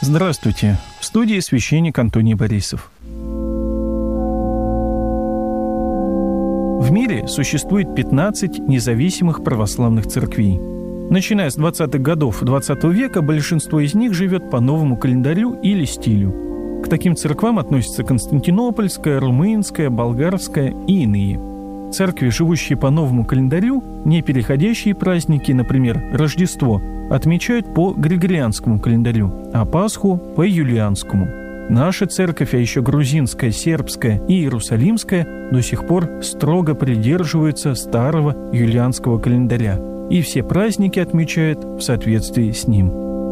Здравствуйте! В студии священник Антоний Борисов. В мире существует 15 независимых православных церквей. Начиная с 20-х годов XX века большинство из них живет по новому календарю или стилю. К таким церквам относятся Константинопольская, Румынская, Болгарская и иные. Церкви, живущие по новому календарю, не переходящие праздники, например, Рождество, отмечают по Григорианскому календарю, а Пасху – по Юлианскому. Наша церковь, а еще грузинская, сербская и иерусалимская, до сих пор строго придерживаются старого юлианского календаря, и все праздники отмечают в соответствии с ним.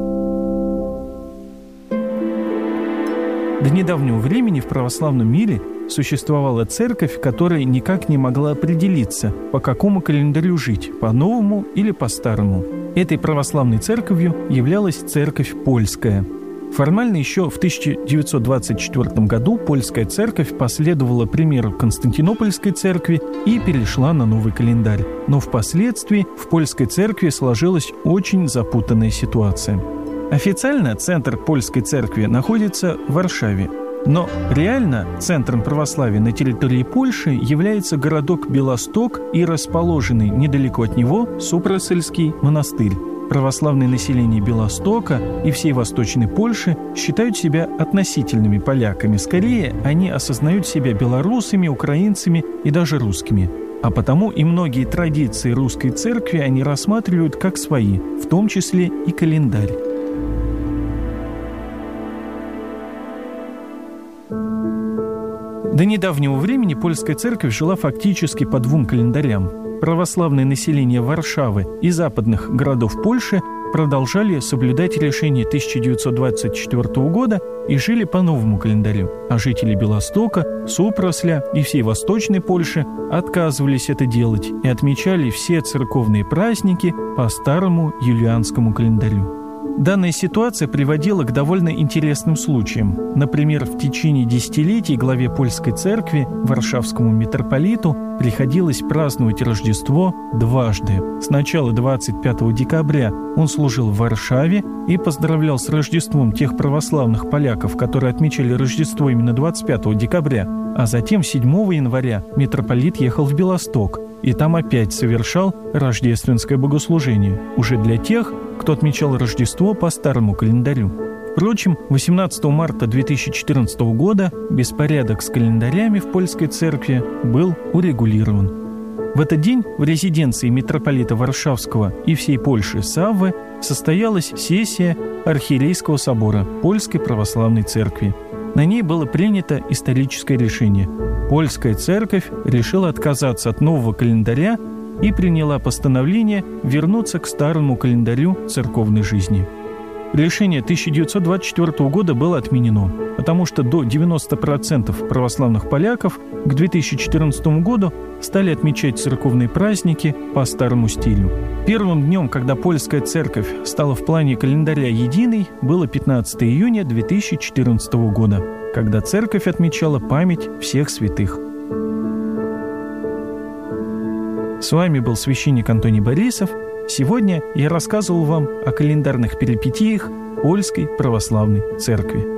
До недавнего времени в православном мире существовала церковь, которая никак не могла определиться, по какому календарю жить, по новому или по старому. Этой православной церковью являлась церковь польская. Формально еще в 1924 году польская церковь последовала примеру Константинопольской церкви и перешла на новый календарь. Но впоследствии в польской церкви сложилась очень запутанная ситуация. Официально центр польской церкви находится в Варшаве, но реально центром православия на территории Польши является городок Белосток и расположенный недалеко от него Супрасельский монастырь. Православное население Белостока и всей Восточной Польши считают себя относительными поляками. Скорее, они осознают себя белорусами, украинцами и даже русскими. А потому и многие традиции русской церкви они рассматривают как свои, в том числе и календарь. До недавнего времени польская церковь жила фактически по двум календарям. Православное население Варшавы и западных городов Польши продолжали соблюдать решение 1924 года и жили по новому календарю, а жители Белостока, Супрасля и всей Восточной Польши отказывались это делать и отмечали все церковные праздники по старому юлианскому календарю. Данная ситуация приводила к довольно интересным случаям. Например, в течение десятилетий главе польской церкви, варшавскому митрополиту, приходилось праздновать Рождество дважды. Сначала 25 декабря он служил в Варшаве и поздравлял с Рождеством тех православных поляков, которые отмечали Рождество именно 25 декабря, а затем 7 января митрополит ехал в Белосток и там опять совершал рождественское богослужение, уже для тех, кто отмечал Рождество по старому календарю. Впрочем, 18 марта 2014 года беспорядок с календарями в польской церкви был урегулирован. В этот день в резиденции митрополита Варшавского и всей Польши Саввы состоялась сессия Архиерейского собора Польской православной церкви. На ней было принято историческое решение. Польская церковь решила отказаться от нового календаря и приняла постановление вернуться к старому календарю церковной жизни. Решение 1924 года было отменено, потому что до 90% православных поляков к 2014 году стали отмечать церковные праздники по старому стилю. Первым днем, когда польская церковь стала в плане календаря единой, было 15 июня 2014 года, когда церковь отмечала память всех святых. С вами был священник Антоний Борисов. Сегодня я рассказывал вам о календарных перипетиях Польской православной церкви.